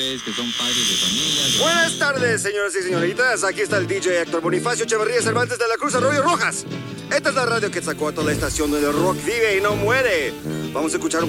ustedes que son padres de familia. Buenas tardes, señoras y señoritas. Aquí está el DJ Héctor Bonifacio Echeverría Cervantes de la Cruz Arroyo Rojas. Esta es la radio Quetzalcóatl, la estación donde el rock vive y no muere. Vamos a escuchar